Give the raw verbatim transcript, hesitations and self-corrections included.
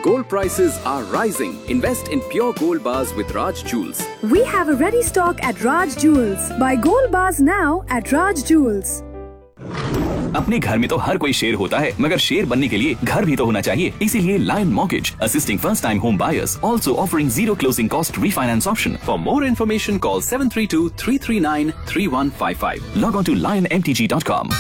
Gold prices are rising. Invest in pure gold bars with Raj Jewels. We have a ready stock at Raj Jewels. Buy gold bars now at Raj Jewels. अपने घर में तो हर कोई शेर होता है, मगर शेर बनने के लिए घर भी तो होना चाहिए। इसीलिए lion mortgage assisting first time home buyers, also offering zero closing cost refinance option. For more information, call seven three two, three three nine, three one five five. Log on to lion m t g dot com.